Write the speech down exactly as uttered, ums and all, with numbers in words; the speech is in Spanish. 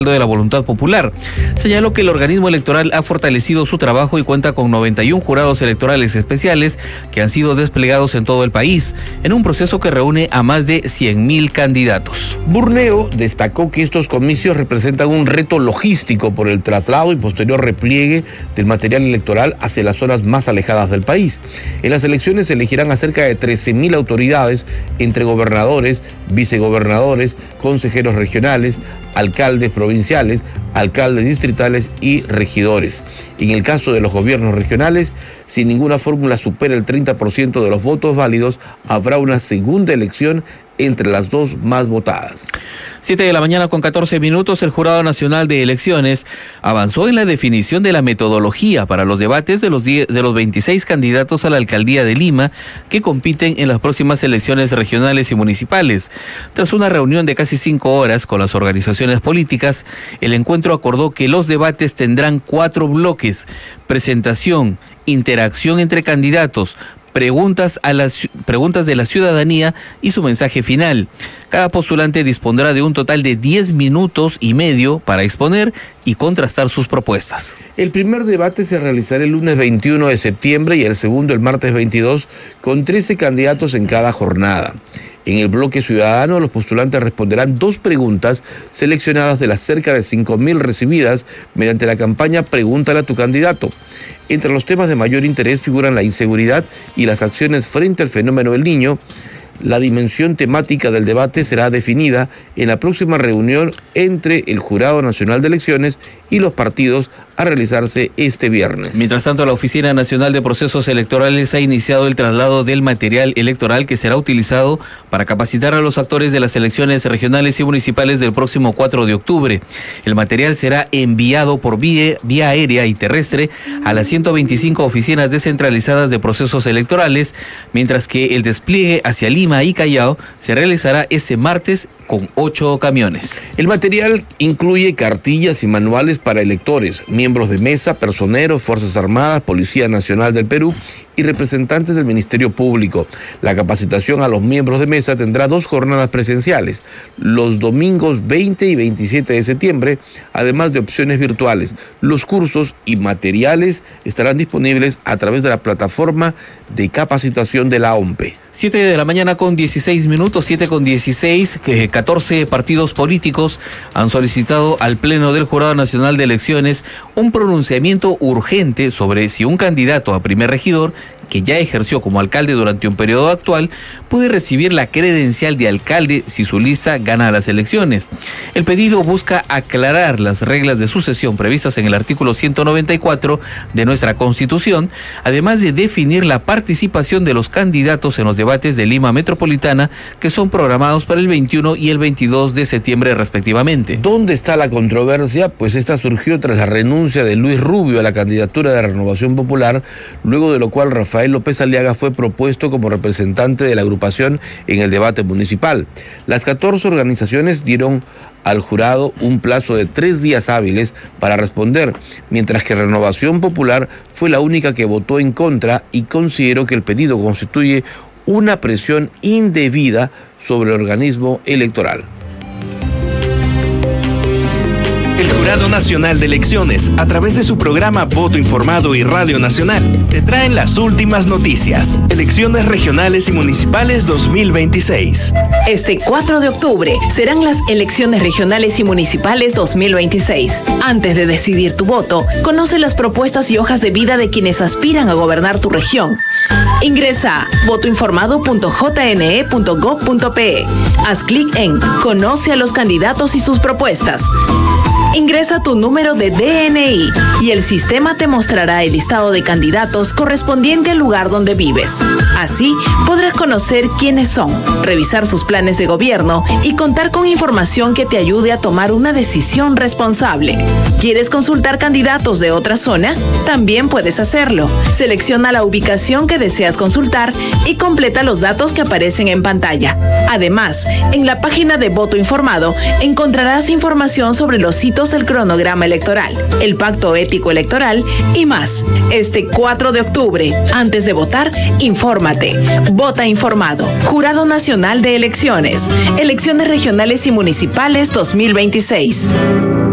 de la voluntad popular. Señaló que el organismo electoral ha fortalecido su trabajo y cuenta con noventa y uno jurados electorales especiales que han sido desplegados en todo el país, en un proceso que reúne a más de cien mil candidatos. Burneo destacó que estos comicios representan un reto logístico por el traslado y posterior repliegue del material electoral hacia las zonas más alejadas del país. En las elecciones se elegirán a cerca de trece mil autoridades, entre gobernadores, vicegobernadores, consejeros regionales, alcaldes provinciales, alcaldes distritales y regidores. En el caso de los gobiernos regionales, si ninguna fórmula supera el treinta por ciento de los votos válidos, habrá una segunda elección entre las dos más votadas. siete de la mañana con catorce minutos, el Jurado Nacional de Elecciones avanzó en la definición de la metodología para los debates de los, de los veintiséis candidatos a la Alcaldía de Lima que compiten en las próximas elecciones regionales y municipales. Tras una reunión de casi cinco horas con las organizaciones políticas, el encuentro acordó que los debates tendrán cuatro bloques: presentación, interacción entre candidatos, Preguntas, a las, preguntas de la ciudadanía y su mensaje final. Cada postulante dispondrá de un total de diez minutos y medio para exponer y contrastar sus propuestas. El primer debate se realizará el lunes veintiuno de septiembre y el segundo el martes veintidós, con trece candidatos en cada jornada. En el bloque ciudadano, los postulantes responderán dos preguntas seleccionadas de las cerca de cinco mil recibidas mediante la campaña Pregúntale a tu candidato. Entre los temas de mayor interés figuran la inseguridad y las acciones frente al fenómeno del Niño. La dimensión temática del debate será definida en la próxima reunión entre el Jurado Nacional de Elecciones y los partidos a realizarse este viernes. Mientras tanto, la Oficina Nacional de Procesos Electorales ha iniciado el traslado del material electoral que será utilizado para capacitar a los actores de las elecciones regionales y municipales del próximo cuatro de octubre. El material será enviado por vía, vía aérea y terrestre a las ciento veinticinco oficinas descentralizadas de procesos electorales, mientras que el despliegue hacia Lima y Callao se realizará este martes con ocho camiones. El material incluye cartillas y manuales para electores, miembros de mesa, personeros, Fuerzas Armadas, Policía Nacional del Perú y representantes del Ministerio Público. La capacitación a los miembros de mesa tendrá dos jornadas presenciales, los domingos veinte y veintisiete de septiembre, además de opciones virtuales. Los cursos y materiales estarán disponibles a través de la plataforma de capacitación de la O M P E. siete de la mañana con dieciséis minutos, siete con dieciséis, que catorce partidos políticos han solicitado al Pleno del Jurado Nacional de Elecciones un pronunciamiento urgente sobre si un candidato a primer regidor que ya ejerció como alcalde durante un periodo actual, puede recibir la credencial de alcalde si su lista gana las elecciones. El pedido busca aclarar las reglas de sucesión previstas en el artículo ciento noventa y cuatro de nuestra Constitución, además de definir la participación de los candidatos en los debates de Lima Metropolitana, que son programados para el veintiuno y el veintidós de septiembre respectivamente. ¿Dónde está la controversia? Pues esta surgió tras la renuncia de Luis Rubio a la candidatura de Renovación Popular, luego de lo cual Rafael López Aliaga fue propuesto como representante de la agrupación en el debate municipal. Las catorce organizaciones dieron al jurado un plazo de tres días hábiles para responder, mientras que Renovación Popular fue la única que votó en contra y consideró que el pedido constituye una presión indebida sobre el organismo electoral. El Jurado Nacional de Elecciones, a través de su programa Voto Informado y Radio Nacional, te traen las últimas noticias. Elecciones regionales y municipales dos mil veintiséis. Este cuatro de octubre serán las elecciones regionales y municipales dos mil veintiséis. Antes de decidir tu voto, conoce las propuestas y hojas de vida de quienes aspiran a gobernar tu región. Ingresa a voto informado punto j n e punto gov punto p e. Haz clic en Conoce a los candidatos y sus propuestas. Ingresa tu número de D N I y el sistema te mostrará el listado de candidatos correspondiente al lugar donde vives. Así podrás conocer quiénes son, revisar sus planes de gobierno y contar con información que te ayude a tomar una decisión responsable. ¿Quieres consultar candidatos de otra zona? También puedes hacerlo. Selecciona la ubicación que deseas consultar y completa los datos que aparecen en pantalla. Además, en la página de Voto Informado encontrarás información sobre los sitios del cronograma electoral, el pacto ético electoral y más. Este cuatro de octubre, antes de votar, infórmate. Vota informado. Jurado Nacional de Elecciones. Elecciones regionales y municipales dos mil veintiséis.